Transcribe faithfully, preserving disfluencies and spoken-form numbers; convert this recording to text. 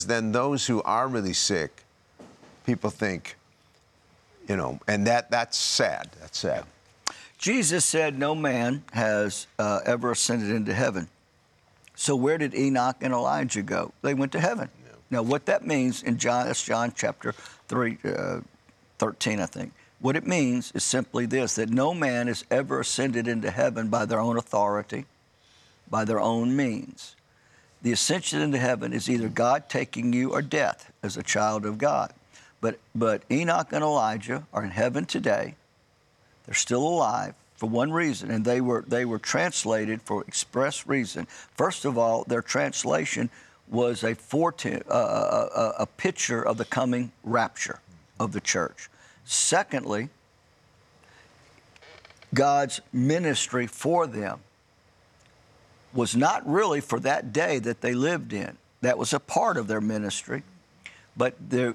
then those who are really sick, people think, you know, and that that's sad. That's sad. Jesus said no man has uh, ever ascended into heaven. So where did Enoch and Elijah go? They went to heaven. Yeah. Now, what that means in John, that's John chapter three, uh, thirteen, I think. What it means is simply this, that no man has ever ascended into heaven by their own authority, by their own means. The ascension into heaven is either God taking you or death as a child of God. But, but Enoch and Elijah are in heaven today. They're still alive for one reason, and they were, they were translated for express reason. First of all, their translation was a, forte- uh, a, a picture of the coming rapture of the church. Secondly, God's ministry for them was not really for that day that they lived in. That was a part of their ministry. But their,